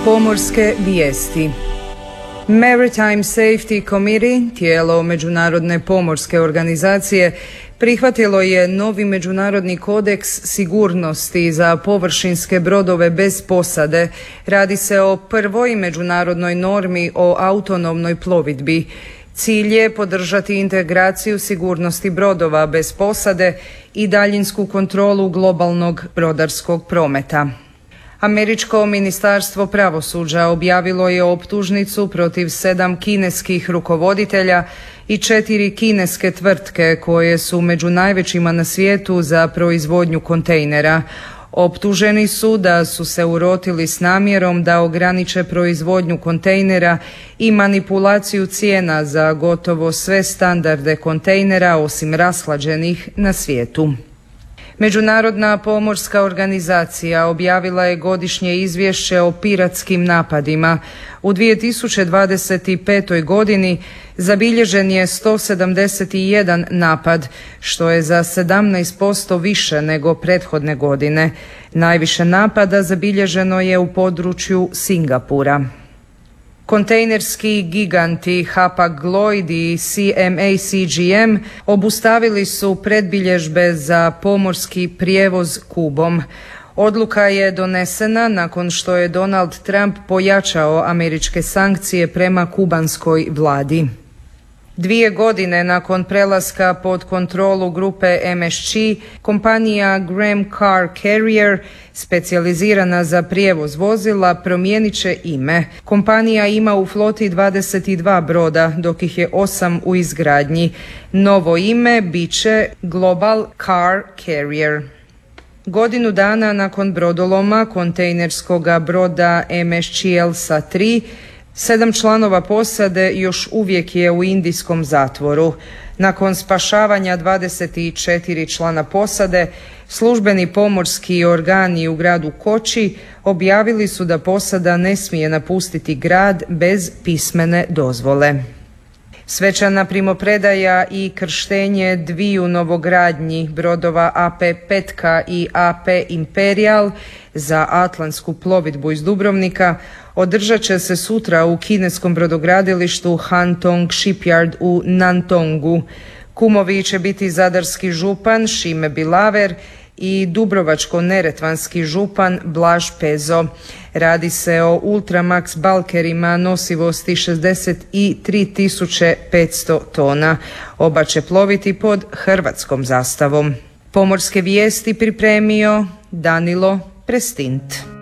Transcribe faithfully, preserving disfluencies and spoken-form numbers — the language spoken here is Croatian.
Pomorske vijesti. Maritime Safety Committee, tijelo Međunarodne pomorske organizacije, prihvatilo je novi međunarodni kodeks sigurnosti za površinske brodove bez posade. Radi se o prvoj međunarodnoj normi o autonomnoj plovidbi. Cilj je podržati integraciju sigurnosti brodova bez posade i daljinsku kontrolu globalnog brodarskog prometa. Američko ministarstvo pravosuđa objavilo je optužnicu protiv sedam kineskih rukovoditelja i četiri kineske tvrtke koje su među najvećima na svijetu za proizvodnju kontejnera. Optuženi su da su se urotili s namjerom da ograniče proizvodnju kontejnera i manipulaciju cijena za gotovo sve standarde kontejnera osim rashlađenih na svijetu. Međunarodna pomorska organizacija objavila je godišnje izvješće o piratskim napadima. U dvije tisuće dvadeset petoj godini zabilježen je sto sedamdeset jedan napad, što je za sedamnaest posto više nego prethodne godine. Najviše napada zabilježeno je u području Singapura. Kontejnerski giganti Hapag-Lloyd i C M A C G M obustavili su predbilježbe za pomorski prijevoz Kubom. Odluka je donesena nakon što je Donald Trump pojačao američke sankcije prema kubanskoj vladi. Dvije godine nakon prelaska pod kontrolu grupe M S C, kompanija Graham Car Carrier, specijalizirana za prijevoz vozila, promijenit će ime. Kompanija ima u floti dvadeset dva broda, dok ih je osam u izgradnji. Novo ime bit će Global Car Carrier. Godinu dana nakon brodoloma kontejnerskog broda M S C Elsa tri, sedam članova posade još uvijek je u indijskom zatvoru. Nakon spašavanja dvadeset četiri člana posade, službeni pomorski organi u gradu Koči objavili su da posada ne smije napustiti grad bez pismene dozvole. Svečana primopredaja i krštenje dviju novogradnji brodova A P Petka i A P Imperial za atlantsku plovidbu iz Dubrovnika održat će se sutra u kineskom brodogradilištu Hantong Shipyard u Nantongu. Kumovi će biti zadarski župan Šime Bilaver i dubrovačko-neretvanski župan Blaž Pezo. Radi se o Ultramax balkerima nosivosti šezdeset tri tisuće petsto tona. Oba će ploviti pod hrvatskom zastavom. Pomorske vijesti pripremio Danilo Prestint.